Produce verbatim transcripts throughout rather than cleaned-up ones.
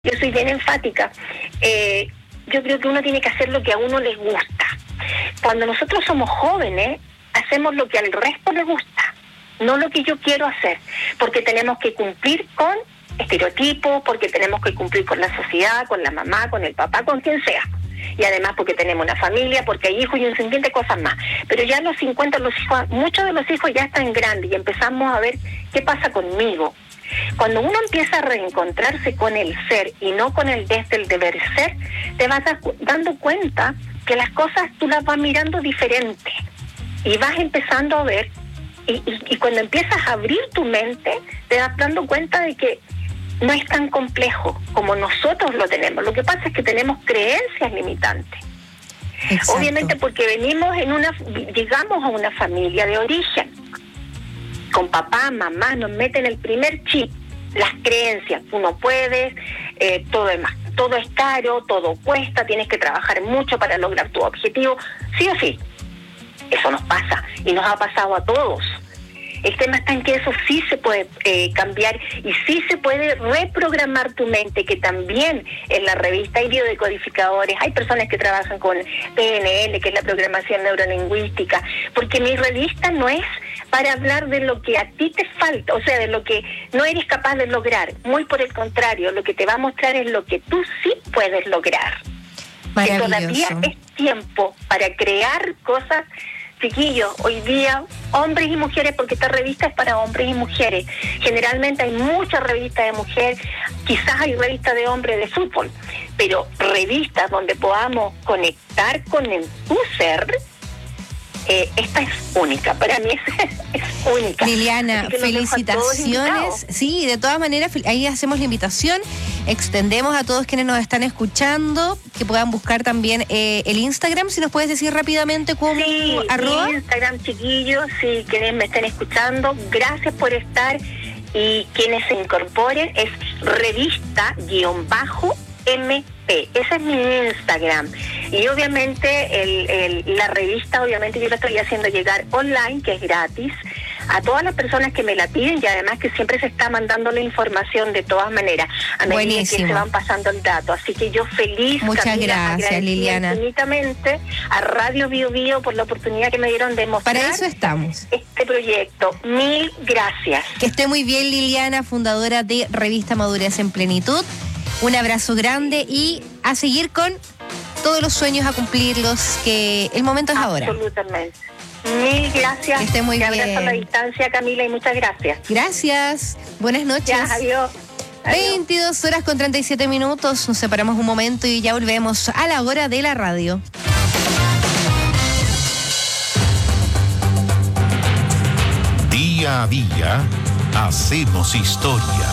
yo soy bien enfática. Eh, yo creo que uno tiene que hacer lo que a uno les gusta. Cuando nosotros somos jóvenes, hacemos lo que al resto le gusta, no lo que yo quiero hacer, porque tenemos que cumplir con estereotipos, porque tenemos que cumplir con la sociedad, con la mamá, con el papá, con quien sea. Y además porque tenemos una familia, porque hay hijos y un sinfín de cosas más. Pero ya a los cincuenta, los hijos, muchos de los hijos ya están grandes y empezamos a ver qué pasa conmigo. Cuando uno empieza a reencontrarse con el ser y no con el desde el deber ser, te vas dando cuenta que las cosas tú las vas mirando diferente y vas empezando a ver, y, y, y cuando empiezas a abrir tu mente, te vas dando cuenta de que no es tan complejo como nosotros lo tenemos. Lo que pasa es que tenemos creencias limitantes. Exacto. Obviamente porque venimos en una, llegamos a una familia de origen, con papá, mamá, nos meten el primer chip, las creencias, tú no puedes, eh, todo demás, todo es caro, todo cuesta, tienes que trabajar mucho para lograr tu objetivo, sí o sí. Eso nos pasa y nos ha pasado a todos. El tema está en que eso sí se puede eh, cambiar y sí se puede reprogramar tu mente, que también en la revista hay biodecodificadores, hay personas que trabajan con P N L, que es la programación neurolingüística, porque mi revista no es para hablar de lo que a ti te falta, o sea, de lo que no eres capaz de lograr. Muy por el contrario, lo que te va a mostrar es lo que tú sí puedes lograr. Que todavía es tiempo para crear cosas. Chiquillos, hoy día, hombres y mujeres, porque esta revista es para hombres y mujeres. Generalmente hay muchas revistas de mujer, quizás hay revistas de hombres de fútbol, pero revistas donde podamos conectar con el, tu ser, eh, esta es única, para mí es, es única. Liliana, felicitaciones. Sí, de todas maneras, ahí hacemos la invitación, extendemos a todos quienes nos están escuchando, que puedan buscar también eh, el Instagram, si nos puedes decir rápidamente cómo, sí, arroba. Instagram, chiquillos, si quienes me están escuchando, gracias por estar, y quienes se incorporen es revista-M P, ese es mi Instagram. Y obviamente el, el, la revista, obviamente yo la estoy haciendo llegar online, que es gratis, a todas las personas que me la piden, y además que siempre se está mandando la información de todas maneras, a medida Buenísimo. que se van pasando el dato. Así que yo feliz, muchas Camila, gracias, Liliana, infinitamente a Radio Bio Bio por la oportunidad que me dieron de mostrar. Para eso estamos. Este proyecto. Mil gracias. Que esté muy bien, Liliana, fundadora de Revista Madurez en Plenitud. Un abrazo grande y a seguir con todos los sueños, a cumplirlos, que el momento es ahora. Absolutamente. Mil gracias. Que esté muy Te bien. abrazo a la distancia, Camila, y muchas gracias. Gracias. Buenas noches. Ya, adiós. Adiós. veintidós horas con treinta y siete minutos. Nos separamos un momento y ya volvemos a la hora de la radio. Día a día, hacemos historia.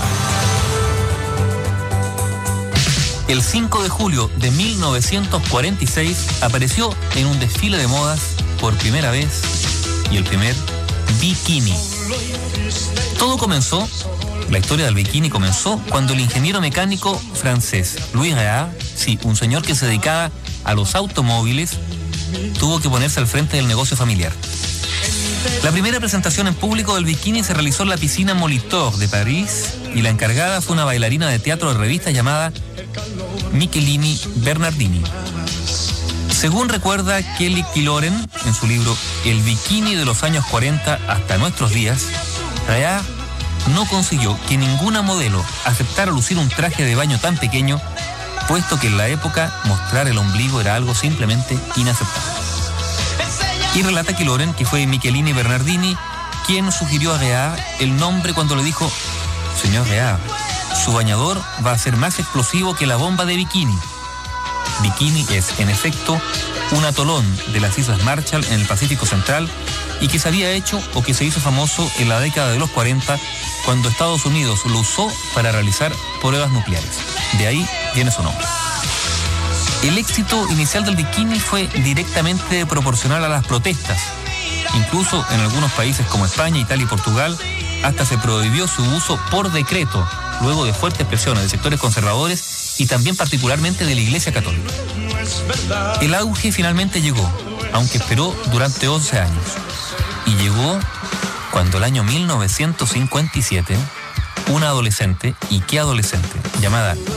El cinco de julio de mil novecientos cuarenta y seis apareció en un desfile de modas por primera vez y el primer bikini. Todo comenzó, la historia del bikini comenzó cuando el ingeniero mecánico francés Louis Réard, sí, un señor que se dedicaba a los automóviles, tuvo que ponerse al frente del negocio familiar. La primera presentación en público del bikini se realizó en la piscina Molitor de París y la encargada fue una bailarina de teatro de revista llamada Michelini Bernardini. Según recuerda Kelly Killoren en su libro El bikini de los años cuarenta hasta nuestros días, Réard no consiguió que ninguna modelo aceptara lucir un traje de baño tan pequeño, puesto que en la época mostrar el ombligo era algo simplemente inaceptable. Y relata Killoren que fue Michelini Bernardini quien sugirió a Réard el nombre cuando le dijo: señor Réard, su bañador va a ser más explosivo que la bomba de bikini. Bikini es, en efecto, un atolón de las Islas Marshall en el Pacífico Central y que se había hecho o que se hizo famoso en la década de los cuarenta cuando Estados Unidos lo usó para realizar pruebas nucleares. De ahí viene su nombre. El éxito inicial del bikini fue directamente proporcional a las protestas. Incluso en algunos países como España, Italia y Portugal, hasta se prohibió su uso por decreto, luego de fuertes presiones de sectores conservadores y también particularmente de la Iglesia Católica. El auge finalmente llegó, aunque esperó durante once años. Y llegó cuando el año mil novecientos cincuenta y siete, una adolescente, y qué adolescente, llamada